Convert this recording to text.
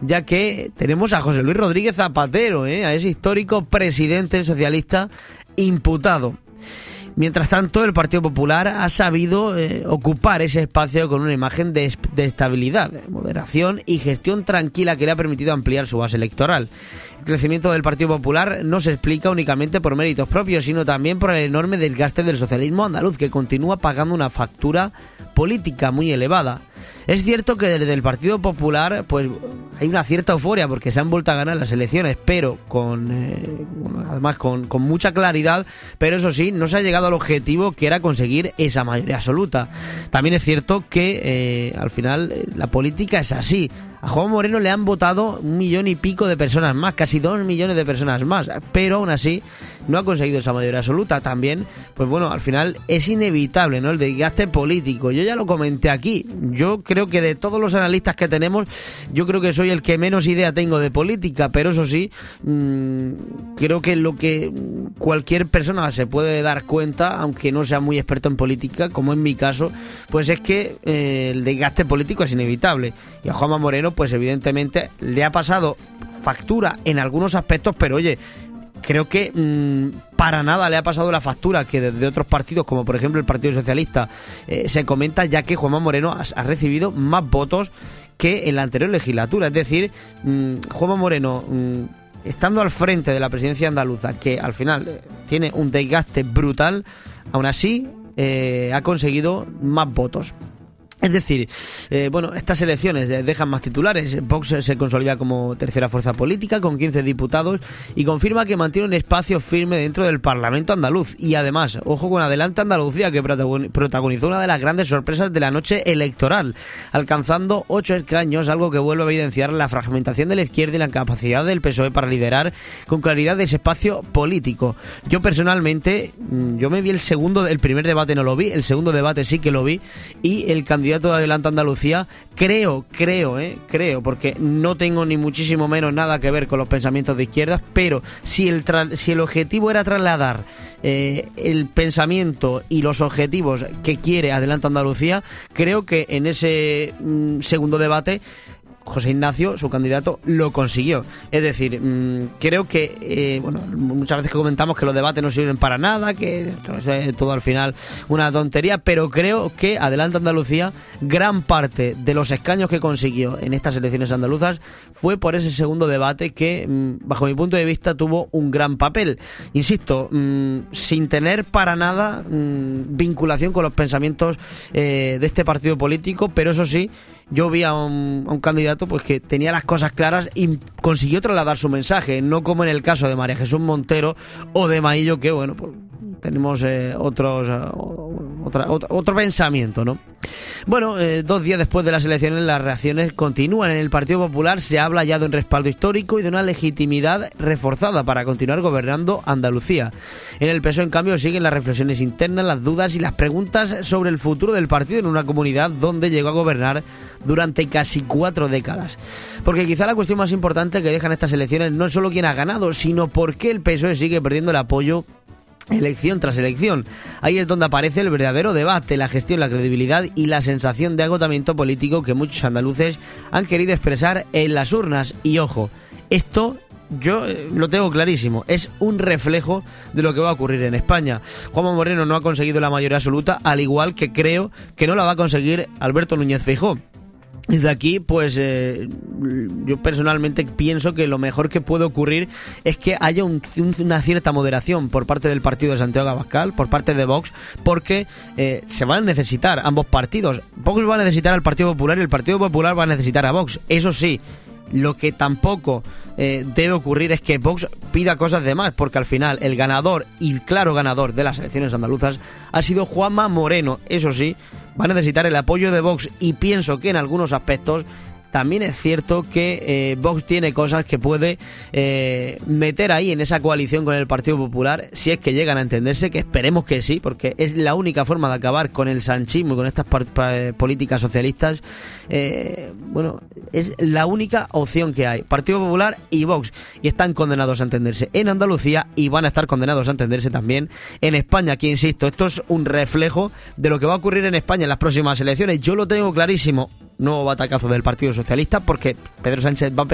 ya que tenemos a José Luis Rodríguez Zapatero, a ese histórico presidente socialista imputado. Mientras tanto, el Partido Popular ha sabido ocupar ese espacio con una imagen de estabilidad, de moderación y gestión tranquila que le ha permitido ampliar su base electoral. El crecimiento del Partido Popular no se explica únicamente por méritos propios, sino también por el enorme desgaste del socialismo andaluz, que continúa pagando una factura política muy elevada. Es cierto que desde el Partido Popular pues hay una cierta euforia porque se han vuelto a ganar las elecciones, pero además con mucha claridad, pero eso sí, no se ha llegado al objetivo que era conseguir esa mayoría absoluta. También es cierto que al final la política es así. A Juanma Moreno le han votado 1 millón y pico de personas más, casi 2 millones de personas más, pero aún así no ha conseguido esa mayoría absoluta. También, pues bueno, al final es inevitable, ¿no?, el desgaste político. Yo ya lo comenté aquí. Yo creo que de todos los analistas que tenemos, yo creo que soy el que menos idea tengo de política, pero eso sí, creo que lo que cualquier persona se puede dar cuenta, aunque no sea muy experto en política, como en mi caso, pues es que el desgaste político es inevitable. Y a Juanma Moreno, pues evidentemente le ha pasado factura en algunos aspectos, pero oye, creo que para nada le ha pasado la factura que desde otros partidos, como por ejemplo el Partido Socialista, se comenta, ya que Juanma Moreno ha recibido más votos que en la anterior legislatura. Es decir, Juanma Moreno, estando al frente de la presidencia andaluza, que al final tiene un desgaste brutal, aún así ha conseguido más votos. Es decir, estas elecciones dejan más titulares. Vox se consolida como tercera fuerza política con 15 diputados y confirma que mantiene un espacio firme dentro del Parlamento andaluz. Y además, ojo con Adelante Andalucía, que protagonizó una de las grandes sorpresas de la noche electoral, alcanzando 8 escaños, algo que vuelve a evidenciar la fragmentación de la izquierda y la incapacidad del PSOE para liderar con claridad ese espacio político. Yo personalmente, yo me vi el primer debate no lo vi, el segundo debate sí que lo vi, y el candidato de Adelante Andalucía, creo, porque no tengo ni muchísimo menos nada que ver con los pensamientos de izquierdas, pero si el objetivo era trasladar el pensamiento y los objetivos que quiere Adelante Andalucía, creo que en ese segundo debate José Ignacio, su candidato, lo consiguió. Es decir, creo que muchas veces que comentamos que los debates no sirven para nada, que es todo al final una tontería, pero creo que Adelante Andalucía, gran parte de los escaños que consiguió en estas elecciones andaluzas fue por ese segundo debate que, bajo mi punto de vista, tuvo un gran papel. Insisto, sin tener para nada vinculación con los pensamientos de este partido político, pero eso sí, yo vi a un candidato pues que tenía las cosas claras y consiguió trasladar su mensaje, no como en el caso de María Jesús Montero o de Maillo, que bueno, pues tenemos otro pensamiento, ¿no? Bueno, 2 días después de las elecciones, las reacciones continúan. En el Partido Popular se ha hablado de un respaldo histórico y de una legitimidad reforzada para continuar gobernando Andalucía. En el PSOE, en cambio, siguen las reflexiones internas, las dudas y las preguntas sobre el futuro del partido en una comunidad donde llegó a gobernar durante casi 4 décadas. Porque quizá la cuestión más importante que dejan estas elecciones no es solo quién ha ganado, sino por qué el PSOE sigue perdiendo el apoyo elección tras elección. Ahí es donde aparece el verdadero debate, la gestión, la credibilidad y la sensación de agotamiento político que muchos andaluces han querido expresar en las urnas. Y ojo, esto yo lo tengo clarísimo, es un reflejo de lo que va a ocurrir en España. Juanma Moreno no ha conseguido la mayoría absoluta, al igual que creo que no la va a conseguir Alberto Núñez Feijóo. Desde aquí, pues yo personalmente pienso que lo mejor que puede ocurrir es que haya una cierta moderación por parte del partido de Santiago Abascal, por parte de Vox, porque se van a necesitar ambos partidos. Vox va a necesitar al Partido Popular y el Partido Popular va a necesitar a Vox. Eso sí, lo que tampoco debe ocurrir es que Vox pida cosas de más, porque al final el ganador y el claro ganador de las elecciones andaluzas ha sido Juanma Moreno. Eso sí, va a necesitar el apoyo de Vox y pienso que en algunos aspectos también es cierto que Vox tiene cosas que puede meter ahí en esa coalición con el Partido Popular, si es que llegan a entenderse, que esperemos que sí, porque es la única forma de acabar con el sanchismo y con estas políticas socialistas. Es la única opción que hay, Partido Popular y Vox, y están condenados a entenderse en Andalucía y van a estar condenados a entenderse también en España, que insisto, esto es un reflejo de lo que va a ocurrir en España en las próximas elecciones. Yo lo tengo clarísimo, nuevo batacazo del Partido Socialista, porque Pedro Sánchez va a